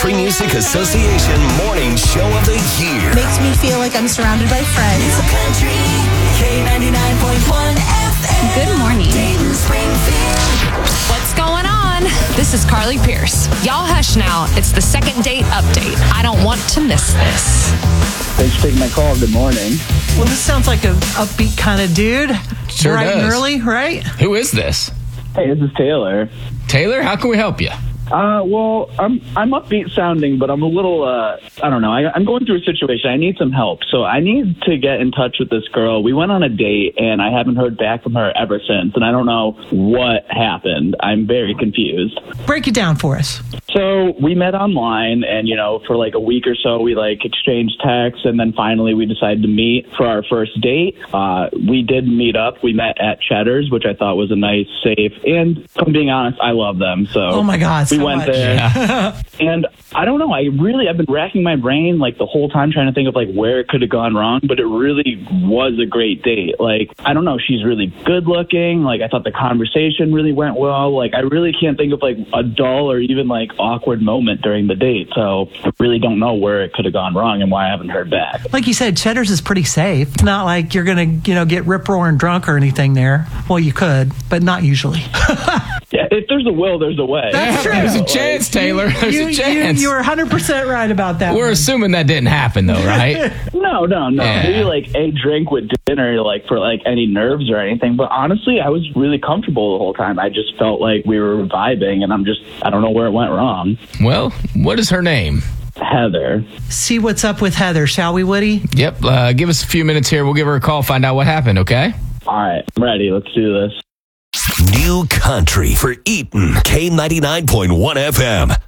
Country Music Association Morning Show of the Year. Makes me feel like I'm surrounded by friends. New Country, K99.1 FM. Good morning. Dayton, Springfield. What's going on? This is Carly Pierce. Y'all hush now. It's the second date update. I don't want to miss this. Thanks for taking my call. Good morning. Well, this sounds like an upbeat kind of dude. Sure Bright and does. early, right? Who is this? Hey, this is Taylor. Taylor, how can we help you? Well, I'm upbeat sounding, but I'm a little, I don't know. I'm going through a situation. I need some help. So I need to get in touch with this girl. We went on a date, and I haven't heard back from her ever since, and I don't know what happened. I'm very confused. Break it down for us. So we met online, and, for like a week or so, we exchanged texts, and then finally we decided to meet for our first date. We did meet up. We met at Cheddar's, which I thought was a nice, safe, and if I'm being honest, I love them. So Oh my God, we so went much. there. Yeah. And I don't know. I've been racking my brain the whole time trying to think of where it could have gone wrong, but it really was a great date. I don't know. She's really good looking. I thought the conversation really went well. I really can't think of a dull or even awkward moment during the date. So I really don't know where it could have gone wrong and why I haven't heard back. Like you said, Cheddar's is pretty safe. It's not like you're going to, get rip-roaring drunk or anything there. Well, you could, but not usually. Yeah, if there's a will, there's a way. That's true. There's a chance, Taylor. There's a chance. You were 100% right about that. We're one. assuming that didn't happen, though, right? No. Yeah. Maybe a drink with dinner, for any nerves or anything. But honestly, I was really comfortable the whole time. I just felt like we were vibing, and I don't know where it went wrong. Well, what is her name? Heather. See what's up with Heather, shall we, Woody? Yep. Give us a few minutes here. We'll give her a call, find out what happened, okay? All right, I'm ready. Let's do this. New Country for Eaton, K99.1 FM.